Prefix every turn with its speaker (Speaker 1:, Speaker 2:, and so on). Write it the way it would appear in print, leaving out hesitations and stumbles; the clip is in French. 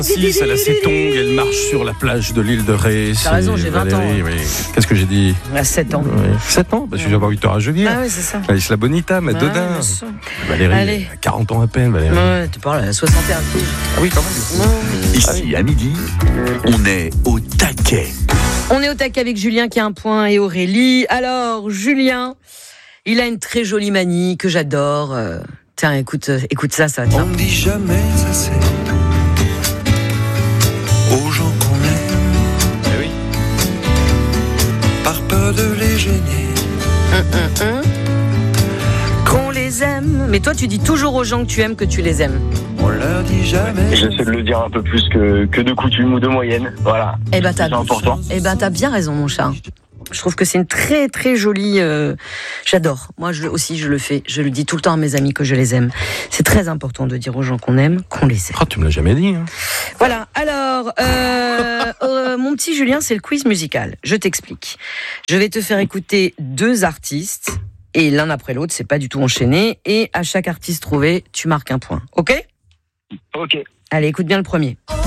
Speaker 1: 6, elle a ses tongs, elle marche sur la plage de l'île de Ré.
Speaker 2: T'as raison, j'ai 20 ans.
Speaker 1: Oui. Qu'est-ce que j'ai dit?
Speaker 2: À 7 ans.
Speaker 1: Oui. 7 ans? Je vais avoir 8 heures à jeudi.
Speaker 2: Ah oui, c'est ça.
Speaker 1: La Isla Bonita, Madonna. Valérie,
Speaker 2: Allez.
Speaker 1: 40 ans à peine, Valérie.
Speaker 2: Ouais, tu parles à 61 piges.
Speaker 1: Ah oui, quand même.
Speaker 3: Ici, à midi, on est au taquet.
Speaker 2: On est au taquet avec Julien qui a un point et Aurélie. Alors, Julien, il a une très jolie manie que j'adore. Tiens, écoute ça, ça.
Speaker 4: On ne dit jamais assez aux gens qu'on aime.
Speaker 1: Eh oui.
Speaker 4: Par peur de les gêner.
Speaker 2: Qu'on les aime. Mais toi, tu dis toujours aux gens que tu aimes que tu les aimes.
Speaker 4: On leur dit jamais.
Speaker 5: J'essaie de le dire un peu plus que de coutume ou de moyenne. Voilà.
Speaker 2: Eh ben,
Speaker 5: C'est important.
Speaker 2: t'as bien raison, mon chat. Je trouve que c'est une très très jolie. J'adore. Moi, je le fais. Je le dis tout le temps à mes amis que je les aime. C'est très important de dire aux gens qu'on aime, qu'on les aime.
Speaker 1: Oh, tu me l'as jamais dit. Hein.
Speaker 2: Voilà. Alors, mon petit Julien, c'est le quiz musical. Je t'explique. Je vais te faire écouter 2 artistes et l'un après l'autre. C'est pas du tout enchaîné. Et à chaque artiste trouvé, tu marques un point. Ok ?
Speaker 5: Ok.
Speaker 2: Allez, écoute bien le premier.